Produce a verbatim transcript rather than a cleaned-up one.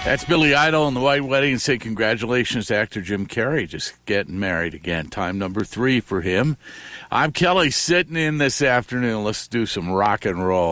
That's Billy Idol and the White Wedding, and say congratulations to actor Jim Carrey, just getting married again. Time number three for him. I'm Kelly, sitting in this afternoon. Let's do some rock and roll.